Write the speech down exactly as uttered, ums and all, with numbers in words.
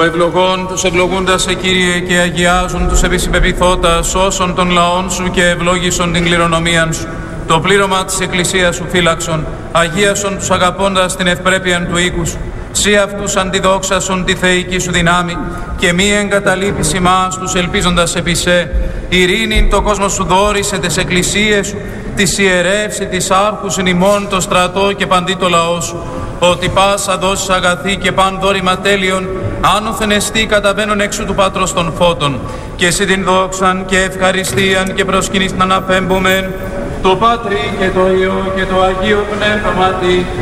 ευλογών τους ευλογούντας σε Κύριε και αγιάζουν τους επισυμπεπιθώτας όσων των λαών σου και ευλόγησον την κληρονομίαν σου. Το πλήρωμα της Εκκλησίας σου φύλαξον, αγίασον τους αγαπώντας την ευπρέπεια του οίκου σου. Σύ αυτούς αντιδόξασον τη θεϊκή σου δυνάμει και μη εγκαταλείπεις ημάς τους ελπίζοντας επί σε. Ειρήνην το κόσμο σου δόρισε τις εκκλησίες σου, της ιερεύσει της άρχους ημών το στρατό και παντί το λαό σου. Ότι πάσα δώσεις αγαθή και παν δόρημα τέλειον, άνωθεν εστί καταβαίνουν έξω του Πατρός των φώτων. Και εσύ την δόξαν και ευχαριστίαν και προσκυνείς να αναπέμπομεν το Πατρί και το Υιό και το Αγίο Πνεύματι